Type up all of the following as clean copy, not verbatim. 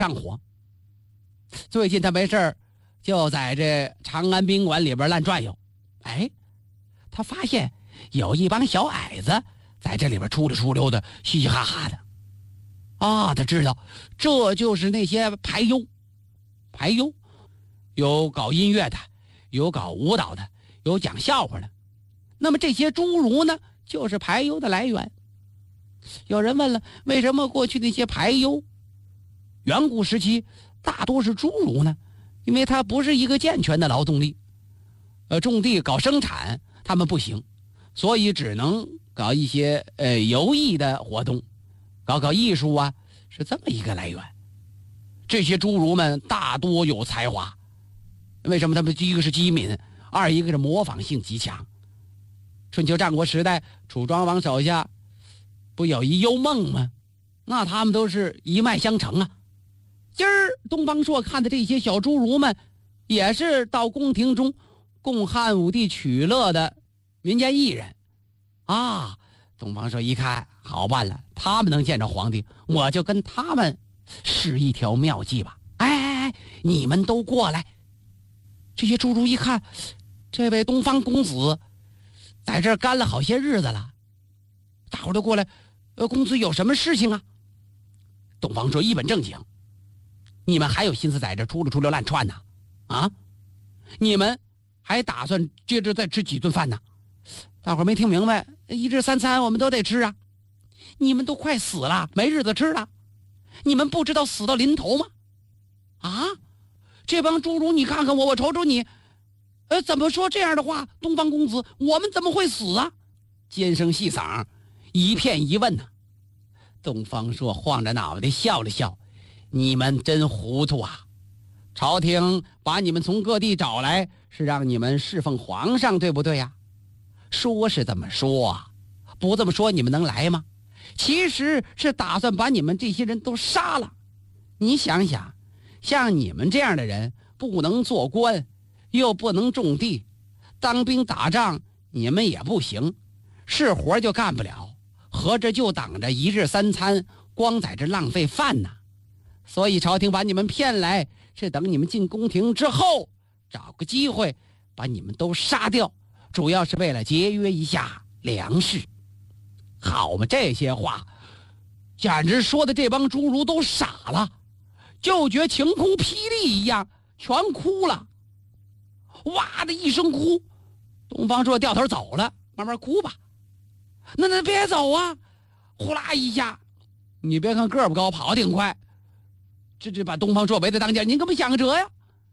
上火。最近他没事儿就在这长安宾馆里边乱转悠，他发现有一帮小矮子在这里边出溜出溜的，嘻嘻哈哈的。他知道这就是那些排优，有搞音乐的，有搞舞蹈的，有讲笑话的。那么这些侏儒呢，就是排优的来源。有人问了，为什么过去那些排优远古时期大多是侏儒呢？因为他不是一个健全的劳动力，种地搞生产他们不行，所以只能搞一些游艺的活动，搞艺术啊，是这么一个来源。这些侏儒们大多有才华，为什么他们第一个是机敏，二一个是模仿性极强。春秋战国时代，楚庄王手下不有一幽梦吗？那他们都是一脉相承啊。今儿东方朔看的这些小侏儒们，也是到宫廷中供汉武帝取乐的民间艺人啊。东方朔一看，好办了，他们能见着皇帝，我就跟他们试一条妙计吧。你们都过来。这些侏儒一看，这位东方公子在这儿干了好些日子了，大伙儿都过来。公子有什么事情啊？东方朔一本正经，你们还有心思在这出溜乱窜呢？你们还打算接着再吃几顿饭呢？大伙儿没听明白，一日三餐我们都得吃啊。你们都快死了，没日子吃了，你们不知道死到临头吗？这帮侏儒，你看看我瞅瞅你，怎么说这样的话？东方公子，我们怎么会死啊？尖声细嗓，一片疑问呢。东方朔晃着脑袋笑了笑，你们真糊涂啊！朝廷把你们从各地找来，是让你们侍奉皇上，对不对呀？说是这么说啊，不这么说你们能来吗？其实是打算把你们这些人都杀了。你想想，像你们这样的人，不能做官，又不能种地，当兵打仗你们也不行，是活就干不了，合着就等着一日三餐，光在这浪费饭呢。所以朝廷把你们骗来，是等你们进宫廷之后，找个机会把你们都杀掉，主要是为了节约一下粮食。好嘛，这些话简直说的这帮侏儒都傻了，就觉晴空霹雳一样，全哭了，哇的一声哭。东方朔掉头走了，慢慢哭吧。那别走啊！呼啦一下，你别看个不高，跑挺快，这把东方朔围在当间，您可不想辙呀？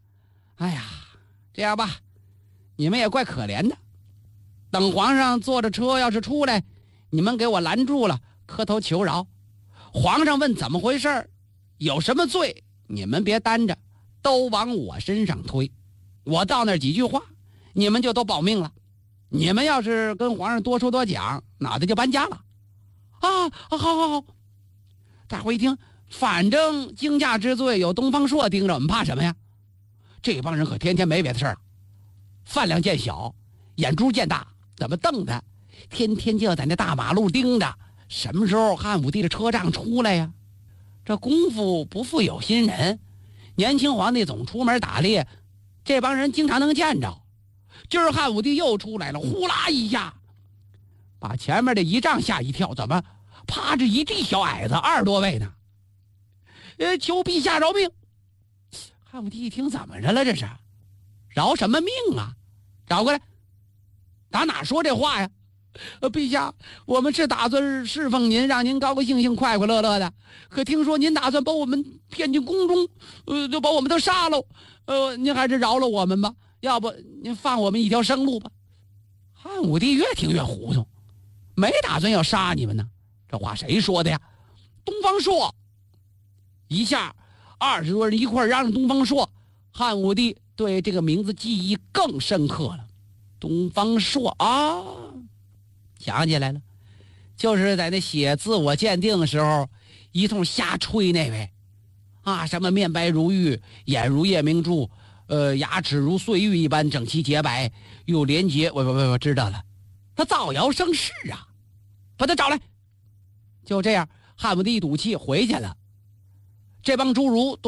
这样吧，你们也怪可怜的。等皇上坐着车要是出来，你们给我拦住了，磕头求饶。皇上问怎么回事，有什么罪，你们别担着，都往我身上推。我到那几句话，你们就都保命了。你们要是跟皇上多说多讲，脑袋就搬家了。好。大伙一听，反正惊驾之罪有东方朔盯着，我们怕什么呀？这帮人可天天没别的事儿，饭量见小，眼珠见大，怎么瞪他？天天就在那大马路盯着，什么时候汉武帝的车仗出来呀？这功夫不负有心人，年轻皇帝总出门打猎，这帮人经常能见着。今儿汉武帝又出来了，呼啦一下，把前面的仪仗吓一跳，怎么趴着一地小矮子，20多位呢？求陛下饶命！汉武帝一听，怎么着了？这是饶什么命啊？找过来，打哪说这话呀？陛下，我们是打算侍奉您，让您高高兴兴、快快乐乐的。可听说您打算把我们骗进宫中，就把我们都杀了。您还是饶了我们吧，要不您放我们一条生路吧。汉武帝越听越糊涂，没打算要杀你们呢。这话谁说的呀？东方朔。一下20多人一块嚷嚷东方朔，汉武帝对这个名字记忆更深刻了。东方朔啊，想起来了，就是在那写自我鉴定的时候一通瞎吹那位啊，什么面白如玉，眼如夜明珠，牙齿如碎玉一般整齐洁白，又廉洁。我知道了，他造谣生事啊，把他找来。就这样，汉武帝一赌气回去了。 这帮侏儒